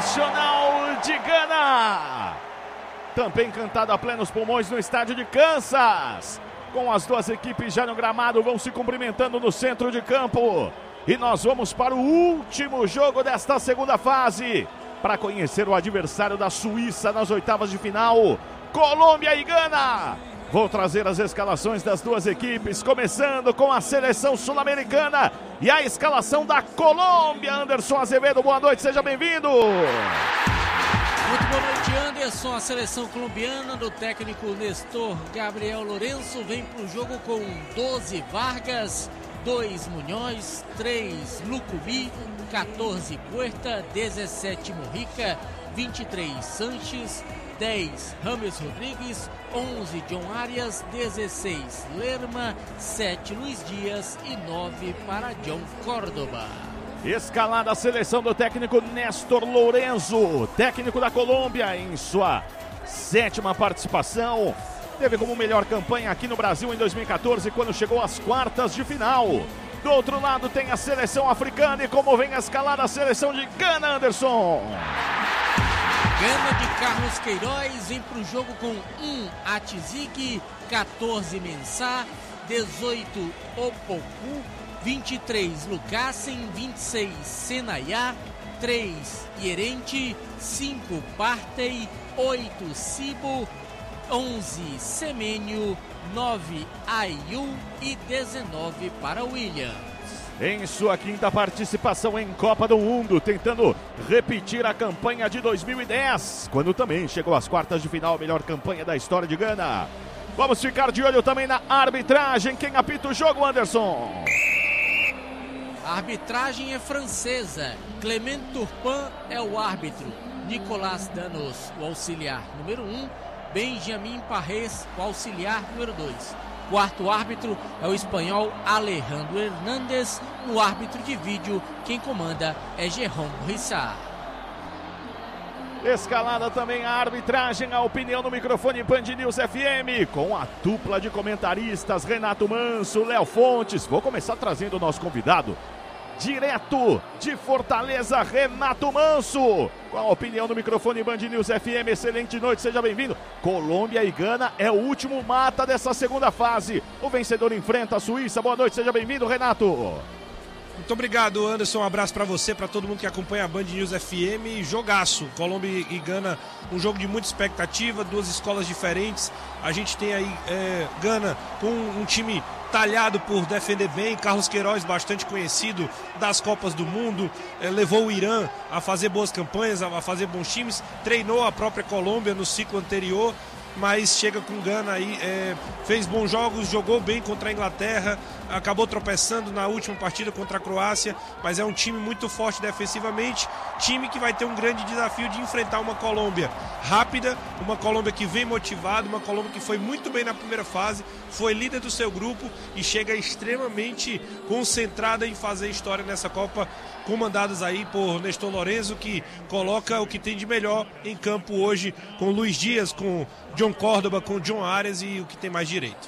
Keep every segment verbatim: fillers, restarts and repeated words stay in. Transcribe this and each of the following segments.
Nacional de Gana. Também cantado a plenos pulmões no estádio de Kansas. Com as duas equipes já no gramado, vão se cumprimentando no centro de campo. E nós vamos para o último jogo desta segunda fase, para conhecer o adversário da Suíça nas oitavas de final, Colômbia e Gana. Vou trazer as escalações das duas equipes, começando com a seleção sul-americana e a escalação da Colômbia. Anderson Azevedo, boa noite, seja bem-vindo. Muito boa noite, Anderson. A seleção colombiana do técnico Néstor Gabriel Lourenço vem para o jogo com doze Vargas, dois Munhoz, três Lucumí, quatorze Puerta, dezessete Mojica, vinte e três Sanches, dez James Rodrigues, onze John Arias, dezesseis Lerma, sete Luiz Dias e nove para John Córdoba. Escalada a seleção do técnico Néstor Lourenço, técnico da Colômbia, em sua sétima participação. Teve como melhor campanha aqui no Brasil em dois mil e quatorze, quando chegou às quartas de final. Do outro lado tem a seleção africana e como vem a escalada a seleção de Gana, Anderson. Gana de Carlos Queiroz vem para o jogo com um Atizig, quatorze Mensah, dezoito Opoku, vinte e três Lucassen, vinte e seis Senayá, três Yerente, cinco Partey, oito Sibo, onze Semenyo, nove Ayew e dezenove para Williams. Em sua quinta participação em Copa do Mundo, tentando repetir a campanha de dois mil e dez, quando também chegou às quartas de final, a melhor campanha da história de Gana. Vamos ficar de olho também na arbitragem. Quem apita o jogo, Anderson? A arbitragem é francesa. Clement Turpin é o árbitro. Nicolas Danos, o auxiliar número um. Benjamin Parres, o auxiliar número dois. Quarto árbitro é o espanhol Alejandro Hernández. No árbitro de vídeo, quem comanda é Jérôme Rissard. Escalada também a arbitragem, a opinião no microfone Band News F M, com a dupla de comentaristas Renato Manso, Léo Fontes. Vou começar trazendo o nosso convidado, direto de Fortaleza, Renato Manso, com a opinião no microfone Band News F M. Excelente noite, seja bem-vindo. Colômbia e Gana é o último mata dessa segunda fase. O vencedor enfrenta a Suíça. Boa noite, seja bem-vindo, Renato. Muito obrigado, Anderson. Um abraço para você, para todo mundo que acompanha a Band News F M. Jogaço, Colômbia e Gana, um jogo de muita expectativa, duas escolas diferentes. A gente tem aí é, Gana com um time talhado por defender bem. Carlos Queiroz, bastante conhecido das Copas do Mundo, é, levou o Irã a fazer boas campanhas, a fazer bons times, treinou a própria Colômbia no ciclo anterior, mas chega com Gana aí, é, fez bons jogos, jogou bem contra a Inglaterra, acabou tropeçando na última partida contra a Croácia, mas é um time muito forte defensivamente, time que vai ter um grande desafio de enfrentar uma Colômbia rápida, uma Colômbia que vem motivada, uma Colômbia que foi muito bem na primeira fase, foi líder do seu grupo e chega extremamente concentrada em fazer história nessa Copa, comandados aí por Néstor Lourenço, que coloca o que tem de melhor em campo hoje, com Luiz Dias, com John Córdoba, com John Arias e o que tem mais direito.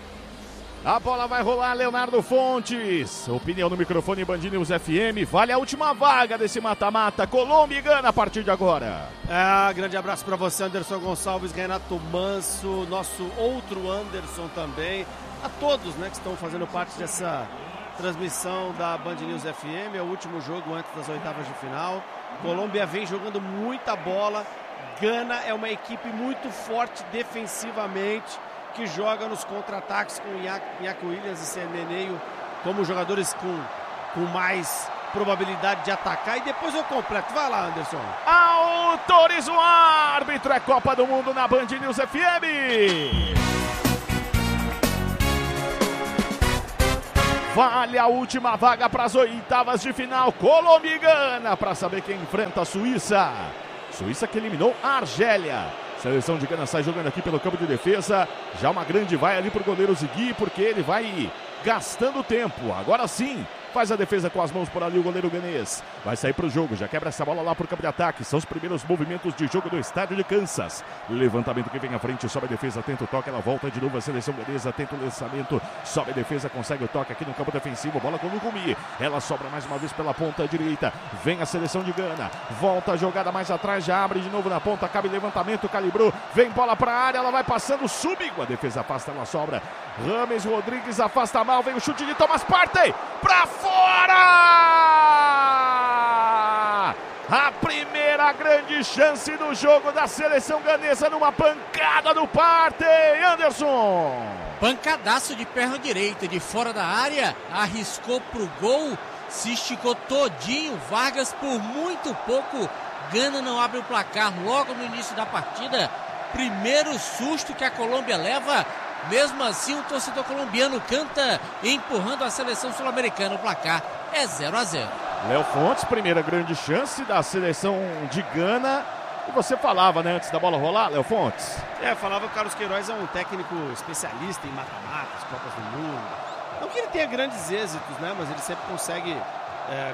A bola vai rolar, Leonardo Fontes. Opinião no microfone Band News F M. Vale a última vaga desse mata-mata. Colômbia e Gana a partir de agora. É, grande abraço para você, Anderson Gonçalves, Renato Manso, nosso outro Anderson também. A todos, né, que estão fazendo parte dessa transmissão da Band News F M. É o último jogo antes das oitavas de final. Colômbia vem jogando muita bola. Gana é uma equipe muito forte defensivamente, que joga nos contra-ataques com Iñaki Williams e Semenyo como jogadores com, com mais probabilidade de atacar. E depois eu completo. Vai lá, Anderson. Autoriza o árbitro. É Copa do Mundo na Band News F M. Vale a última vaga para as oitavas de final. Colômbia e Gana para saber quem enfrenta a Suíça. Suíça que eliminou a Argélia. Seleção de Gana sai jogando aqui pelo campo de defesa. Já uma grande vai ali para o goleiro Zigui, porque ele vai gastando tempo. Agora sim, faz a defesa com as mãos por ali o goleiro ganês. Vai sair para o jogo, já quebra essa bola lá para o campo de ataque. São os primeiros movimentos de jogo do estádio de Kansas. Levantamento que vem à frente, sobe a defesa, tenta o toque, ela volta de novo a seleção ganesa, tenta o lançamento, sobe a defesa, consegue o toque aqui no campo defensivo, bola com o Lukumi. Ela sobra mais uma vez pela ponta direita, vem a seleção de Gana, volta a jogada mais atrás, já abre de novo na ponta, cabe levantamento, calibrou, vem bola para a área, ela vai passando, subiu, a defesa afasta, ela sobra. Rames Rodrigues afasta mal, vem o chute de Thomas Partey, pra fora! A primeira grande chance do jogo da seleção ganesa numa pancada do Partey, Anderson. Pancadaço de perna direita, de fora da área, arriscou pro gol, se esticou todinho, Vargas por muito pouco, Gana não abre o placar logo no início da partida, primeiro susto que a Colômbia leva. Mesmo assim, o torcedor colombiano canta, empurrando a seleção sul-americana. O placar é zero a zero. Léo Fontes, primeira grande chance da seleção de Gana. E você falava, né, antes da bola rolar, Léo Fontes? É, falava que o Carlos Queiroz é um técnico especialista em mata-matas, Copas do Mundo. Não que ele tenha grandes êxitos, né, mas ele sempre consegue é,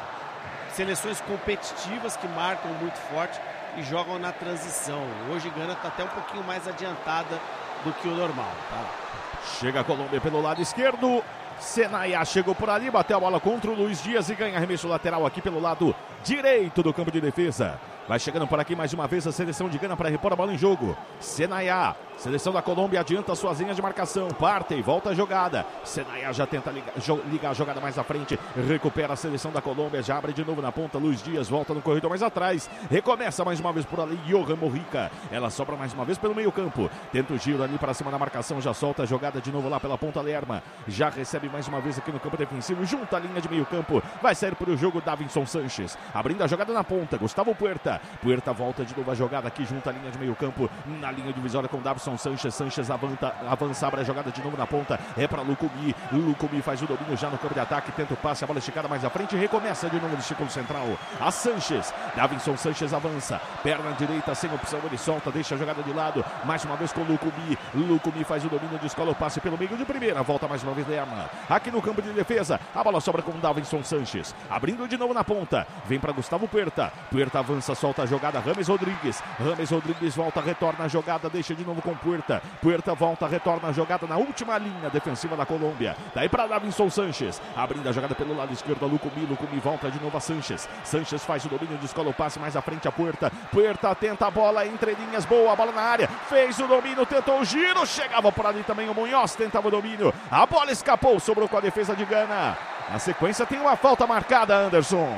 seleções competitivas que marcam muito forte e jogam na transição. Hoje Gana está até um pouquinho mais adiantada do que o normal, tá? Chega a Colômbia pelo lado esquerdo. Senaya chegou por ali, bateu a bola contra o Luiz Dias e ganha arremesso lateral aqui pelo lado direito do campo de defesa. Vai chegando por aqui mais uma vez a seleção de Gana para repor a bola em jogo. Senaya, seleção da Colômbia adianta suas linhas de marcação. Partey, volta a jogada. Senaya já tenta ligar, ligar a jogada mais à frente. Recupera a seleção da Colômbia, já abre de novo na ponta. Luiz Dias volta no corredor mais atrás. Recomeça mais uma vez por ali. Johan Morrica. Ela sobra mais uma vez pelo meio campo. Tenta o giro ali para cima da marcação. Já solta a jogada de novo lá pela ponta. Lerma já recebe mais uma vez aqui no campo defensivo. Junta a linha de meio campo. Vai sair por o jogo Davinson Sanches. Abrindo a jogada na ponta. Gustavo Puerta. Puerta volta de novo a jogada aqui junto à linha de meio campo, na linha divisória com Davinson Sanches. Sanches avança, avança, abre a jogada de novo na ponta, é para Lukumi. Lukumi faz o domínio já no campo de ataque, tenta o passe, a bola esticada mais à frente e recomeça de novo no círculo central. A Sanches, Davinson Sanches avança, perna direita sem opção, ele solta, deixa a jogada de lado, mais uma vez com Lukumi. Lukumi faz o domínio, descola o passe pelo meio de primeira, volta mais uma vez Lerma. Aqui no campo de defesa, a bola sobra com Davinson Sanches, abrindo de novo na ponta, vem para Gustavo Puerta. Puerta avança, solta a jogada. Rames Rodrigues, Rames Rodrigues volta, retorna a jogada, deixa de novo com Puerta. Puerta volta, retorna a jogada na última linha defensiva da Colômbia. Daí para Davinson Sanches, abrindo a jogada pelo lado esquerdo a Lukumi. Lukumi volta de novo a Sanches. Sanches faz o domínio, descola o passe mais à frente a Puerta. Puerta tenta a bola entre linhas, boa, a bola na área, fez o domínio, tentou o giro, chegava por ali também o Munhoz, tentava o domínio, a bola escapou, sobrou com a defesa de Gana. Na sequência tem uma falta marcada, Anderson.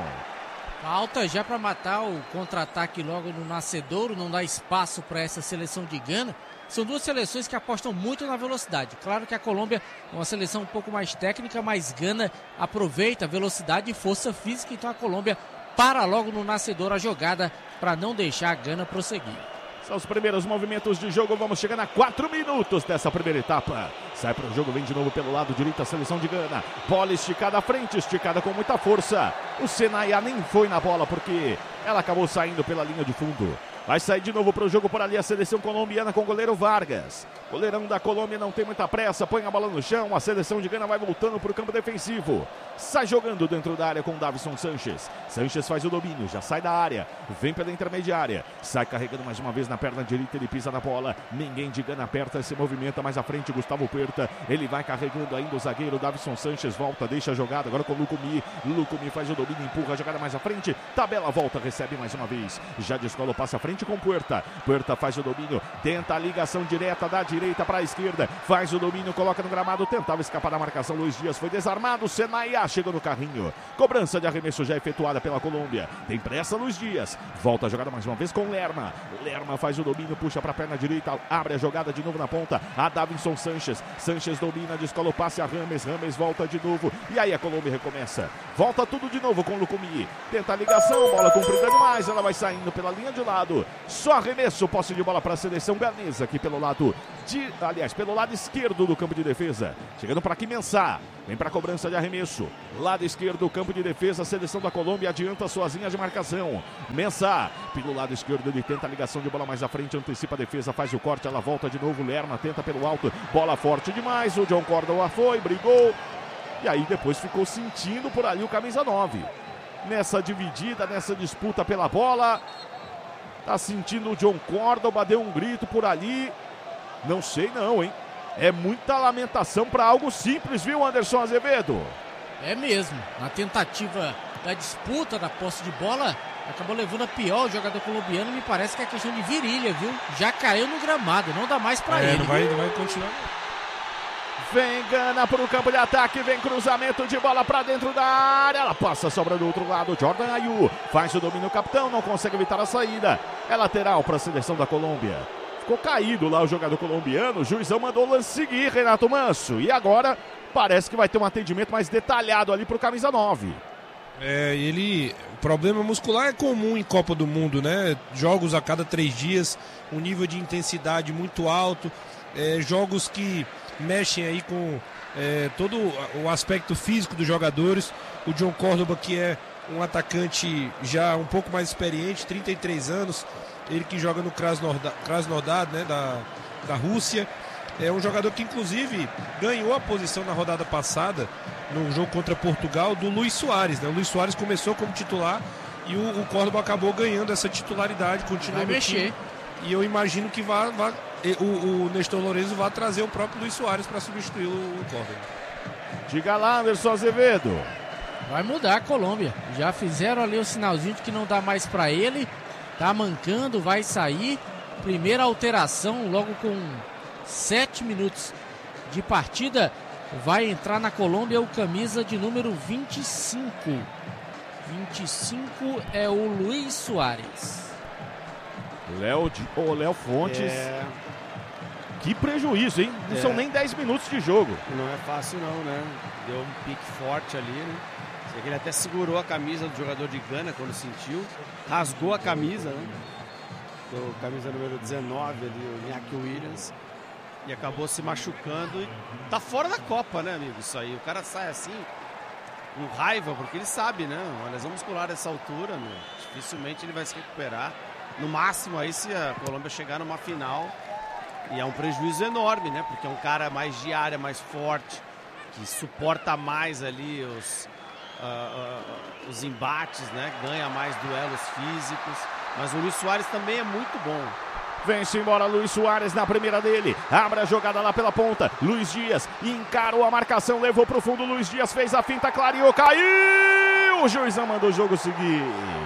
Falta já para matar o contra-ataque logo no nascedouro, não dá espaço para essa seleção de Gana. São duas seleções que apostam muito na velocidade. Claro que a Colômbia é uma seleção um pouco mais técnica, mas Gana aproveita a velocidade e força física, então a Colômbia para logo no nascedouro a jogada para não deixar a Gana prosseguir. São os primeiros movimentos de jogo, vamos chegando a quatro minutos dessa primeira etapa. Sai para o jogo, vem de novo pelo lado direito a seleção de Gana. Bola esticada à frente, esticada com muita força. O Senaya nem foi na bola porque ela acabou saindo pela linha de fundo. Vai sair de novo para o jogo por ali a seleção colombiana com o goleiro Vargas. Goleirão da Colômbia não tem muita pressa, põe a bola no chão, a seleção de Gana vai voltando para o campo defensivo. Sai jogando dentro da área com o Davinson Sanches. Sanches faz o domínio, já sai da área, vem pela intermediária, sai carregando mais uma vez na perna direita, ele pisa na bola. Ninguém de Gana aperta, se movimenta mais à frente, Gustavo Puerta. Ele vai carregando ainda o zagueiro, Davinson Sanches volta, deixa a jogada agora com o Lukumi. Lukumi faz o domínio, empurra a jogada mais à frente, tabela, volta, recebe mais uma vez. Já descola o passe à frente com Puerta. Puerta faz o domínio, tenta a ligação direta da direita para a esquerda, faz o domínio, coloca no gramado, tentava escapar da marcação, Luiz Dias foi desarmado, Senaya chega no carrinho, cobrança de arremesso já efetuada pela Colômbia, tem pressa Luiz Dias, volta a jogada mais uma vez com Lerma, Lerma faz o domínio, puxa para a perna direita, abre a jogada de novo na ponta, a Davinson Sanches, Sanches domina, descola o passe a Rames, Rames volta de novo, e aí a Colômbia recomeça, volta tudo de novo com o Lukumi, tenta a ligação, bola comprida demais, ela vai saindo pela linha de lado, só arremesso, posse de bola para a seleção ganesa aqui pelo lado de, aliás, pelo lado esquerdo do campo de defesa. Chegando para aqui Mensah, vem para a cobrança de arremesso. Lado esquerdo do campo de defesa, a seleção da Colômbia adianta suas linhas de marcação. Mensah, pelo lado esquerdo, ele tenta a ligação de bola mais à frente, antecipa a defesa, faz o corte, ela volta de novo, Lerma tenta pelo alto, bola forte demais, o John Córdoba foi, brigou. E aí depois ficou sentindo por ali o camisa nove. Nessa dividida, nessa disputa pela bola. Tá sentindo o John Córdoba, deu um grito por ali. Não sei não, hein? É muita lamentação para algo simples, viu, Anderson Azevedo? É mesmo. Na tentativa da disputa da posse de bola, acabou levando a pior o jogador colombiano. Me parece que é questão de virilha, viu? Já caiu no gramado, não dá mais para é, ele. Não vai, não vai continuar. Vem Gana para o campo de ataque, vem cruzamento de bola para dentro da área, ela passa, sobra do outro lado, Jordan Ayew faz o domínio, o capitão não consegue evitar a saída, é lateral para a seleção da Colômbia. Ficou caído lá o jogador colombiano, o juizão mandou o lance seguir, Renato Manso, e agora parece que vai ter um atendimento mais detalhado ali para o camisa nove. É, ele, o problema muscular é comum em Copa do Mundo, né? Jogos a cada três dias, um nível de intensidade muito alto, é, jogos que mexem aí com é, todo o aspecto físico dos jogadores. O John Córdoba, que é um atacante já um pouco mais experiente, trinta e três anos, ele que joga no Krasnodar, Krasnodar, né, da, da Rússia, é um jogador que inclusive ganhou a posição na rodada passada no jogo contra Portugal do Luis Soares, né? O Luis Soares começou como titular e o, o Córdoba acabou ganhando essa titularidade, continua vai mexer. E eu imagino que vá, vá o, o Néstor Lorenzo vai trazer o próprio Luis Soares para substituir o, o Córdoba. Diga lá, Anderson Azevedo. Vai mudar a Colômbia. Já fizeram ali o sinalzinho de que não dá mais para ele. Tá mancando, vai sair. Primeira alteração logo com sete minutos de partida. Vai entrar na Colômbia o camisa de número vinte e cinco. vinte e cinco é o Luis Soares. Léo, oh, Léo Fontes. É... Que prejuízo, hein? Não é. são nem dez minutos de jogo. Não é fácil não, né? Deu um pique forte ali, né? Ele até segurou a camisa do jogador de Gana quando sentiu. Rasgou a camisa, né? Deu camisa número dezenove ali, o Iñaki Williams. E acabou se machucando. E tá fora da Copa, né, amigo? Isso aí. O cara sai assim, com raiva, porque ele sabe, né? Uma lesão muscular nessa altura, meu, dificilmente ele vai se recuperar. No máximo aí se a Colômbia chegar numa final. E é um prejuízo enorme, né? Porque é um cara mais de área, mais forte, que suporta mais ali os, uh, uh, os embates, né? Ganha mais duelos físicos. Mas o Luis Soares também é muito bom. Vem-se embora Luis Soares na primeira dele. Abre a jogada lá pela ponta. Luiz Dias encarou a marcação, levou pro fundo. Luiz Dias fez a finta, clareou, caiu! O juizão mandou o jogo seguir.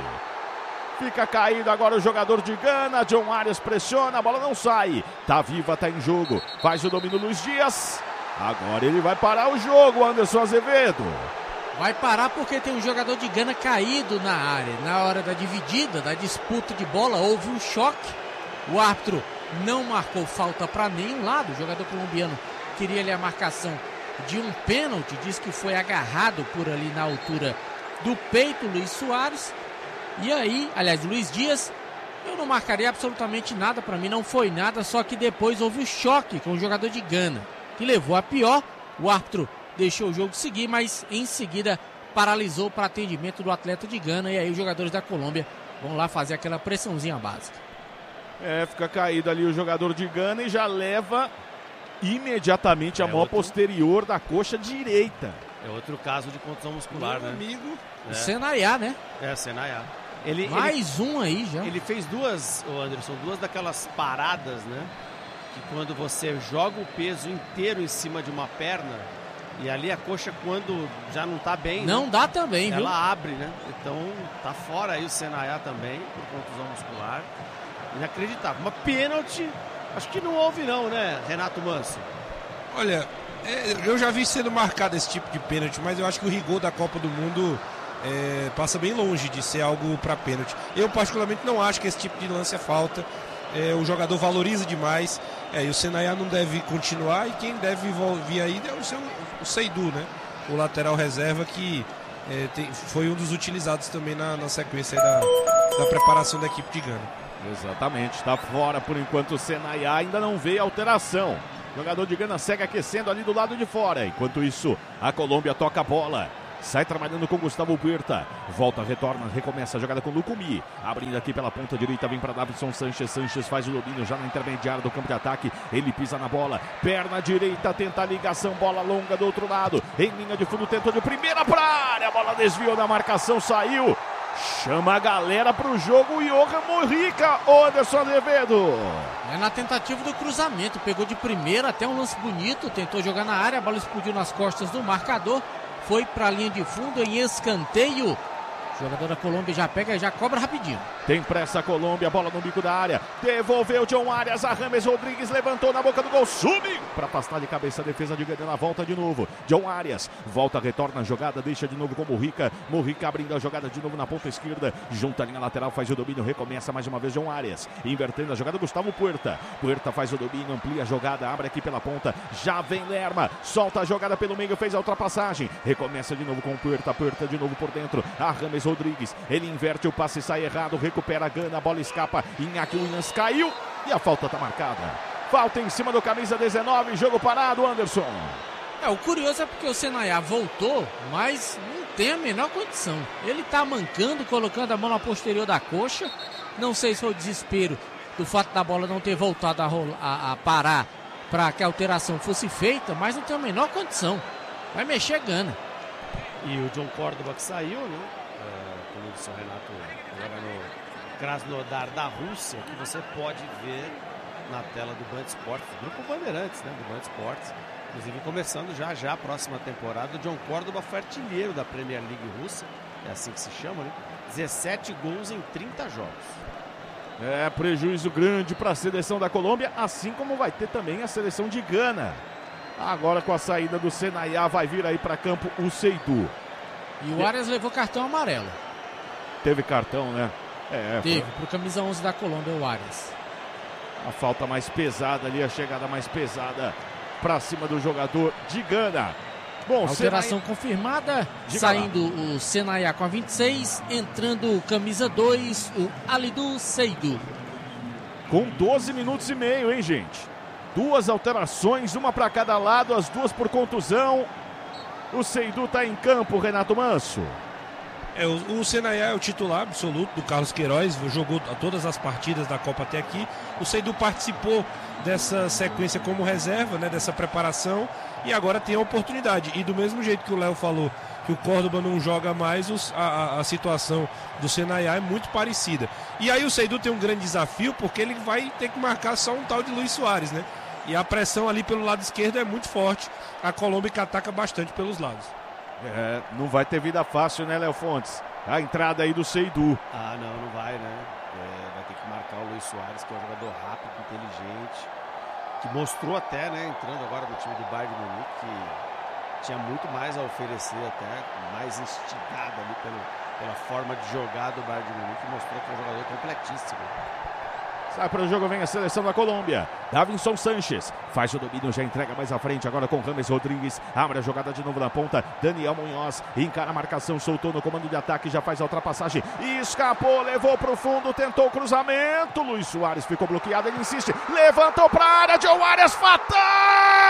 Fica caído agora o jogador de Gana. John Arias pressiona, a bola não sai. Tá viva, tá em jogo. Faz o domínio Luiz Dias. Agora ele vai parar o jogo, Anderson Azevedo. Vai parar porque tem um jogador de Gana caído na área. Na hora da dividida, da disputa de bola, houve um choque. O árbitro não marcou falta para nenhum lado. O jogador colombiano queria ali a marcação de um pênalti. Diz que foi agarrado por ali na altura do peito Luis Soares. E aí, aliás, Luiz Dias, eu não marcaria absolutamente nada, para mim não foi nada, só que depois houve o choque com o jogador de Gana, que levou a pior. O árbitro deixou o jogo seguir, mas em seguida paralisou para atendimento do atleta de Gana, e aí os jogadores da Colômbia vão lá fazer aquela pressãozinha básica. É, fica caído ali o jogador de Gana e já leva imediatamente a é mão outro... posterior da coxa direita. É outro caso de contusão muscular, Meu né? amigo. É. Senayá, né? É, Senayá. Ele, Mais ele, um aí já. Ele fez duas, o Anderson, duas daquelas paradas, né? Que quando você joga o peso inteiro em cima de uma perna, e ali a coxa, quando já não tá bem, não né? dá também, ela viu? Ela abre, né? Então tá fora aí o Senayá também, por contusão muscular. Inacreditável. Uma pênalti, acho que não houve não, né, Renato Manso? Olha, é, eu já vi sendo marcado esse tipo de pênalti, mas eu acho que o rigor da Copa do Mundo é, passa bem longe de ser algo para pênalti. Eu particularmente não acho que esse tipo de lance é falta. É, o jogador valoriza demais. É, e o Senayá não deve continuar, e quem deve vir aí é o, seu, o Seydou, né? O lateral reserva que é, tem, foi um dos utilizados também na, na sequência aí da, da preparação da equipe de Gana. Exatamente, está fora por enquanto o Senayá, ainda não veio alteração. O jogador de Gana segue aquecendo ali do lado de fora. Enquanto isso, a Colômbia toca a bola. sai trabalhando com Gustavo Puerta, volta, retorna, recomeça a jogada com Lucumi, abrindo aqui pela ponta direita, vem para Davidson Sanches, Sanches faz o domínio já na intermediária do campo de ataque, ele pisa na bola, perna direita, tenta a ligação, bola longa do outro lado, em linha de fundo, tentou de primeira para a área, a bola desviou da marcação, saiu, chama a galera para o jogo, Johan Mojica, Anderson Azevedo. É na tentativa do cruzamento, pegou de primeira, até um lance bonito, tentou jogar na área, a bola explodiu nas costas do marcador, foi para a linha de fundo em escanteio. O jogador da Colômbia já pega e já cobra rapidinho. Tem pressa a Colômbia, bola no bico da área. Devolveu John Arias, a James Rodrigues levantou na boca do gol. Subiu para afastar de cabeça a defesa de Gana. Volta de novo. John Arias volta, retorna a jogada, deixa de novo com Mojica. Mojica abrindo a jogada de novo na ponta esquerda. Junta a linha lateral, faz o domínio, recomeça mais uma vez John Arias. Invertendo a jogada, Gustavo Puerta. Puerta faz o domínio, amplia a jogada, abre aqui pela ponta. Já vem Lerma, solta a jogada pelo meio, fez a ultrapassagem. Recomeça de novo com Puerta. Puerta de novo por dentro. A James Rodrigues. Ele inverte o passe, sai errado, recupera a Gana, a bola escapa, Iñaki Williams caiu e a falta está marcada. Falta em cima do camisa dezenove, jogo parado, Anderson. É, o curioso é porque o Senayá voltou, mas não tem a menor condição. Ele está mancando, colocando a mão na posterior da coxa. Não sei se foi o desespero do fato da bola não ter voltado a, rolar, a, a parar para que a alteração fosse feita, mas não tem a menor condição. Vai mexer Gana. E o John Córdoba que saiu, né? É, como disse o Renato, joga no Krasnodar da Rússia, que você pode ver na tela do Band Esportes, Grupo Bandeirantes, né? Do Band Esportes. Inclusive começando já já a próxima temporada. O John Córdoba foi artilheiro da Premier League russa, é assim que se chama, né? dezessete gols em trinta jogos. É, prejuízo grande para a seleção da Colômbia, assim como vai ter também a seleção de Gana. Agora com a saída do Senayá vai vir aí para campo o Seydou. E o Arias levou cartão amarelo. Teve cartão, né? É, Teve, foi... pro camisa onze da Colômbia, o Arias. A falta mais pesada ali, a chegada mais pesada para cima do jogador de Gana. Bom, alteração Senayá... confirmada, Diga saindo lá. O Senayá com a vinte e seis, entrando o camisa dois, o Alidou Seydou. Com doze minutos e meio, hein, gente? Duas alterações, uma para cada lado, as duas por contusão. O Seydou está em campo, Renato Manso. É, o, o Senayá é o titular absoluto do Carlos Queiroz, jogou todas as partidas da Copa até aqui. O Seydou participou dessa sequência como reserva, né, dessa preparação, e agora tem a oportunidade. E do mesmo jeito que o Léo falou que o Córdoba não joga mais, os, a, a situação do Senayá é muito parecida. E aí o Seydou tem um grande desafio, porque ele vai ter que marcar só um tal de Luis Soares, né? E a pressão ali pelo lado esquerdo é muito forte. A Colômbia que ataca bastante pelos lados. É, não vai ter vida fácil, né, Léo Fontes? A entrada aí do Seydou. Ah, não, não vai, né? É, vai ter que marcar o Luis Soares, que é um jogador rápido, inteligente, que mostrou até, né, entrando agora no time do Bayern de Munique, que tinha muito mais a oferecer até, mais instigado ali pelo, pela forma de jogar do Bayern de Munique, mostrou que é um jogador completíssimo. Sai para o jogo, vem a seleção da Colômbia. Davinson Sanches faz o domínio, já entrega mais à frente. Agora com James Rodrigues. Abre a jogada de novo na ponta. Daniel Munhoz encara a marcação, soltou no comando de ataque. Já faz a ultrapassagem. Escapou, levou para o fundo, tentou o cruzamento. Luis Soares ficou bloqueado, ele insiste. Levantou para a área. John Arias, fatal!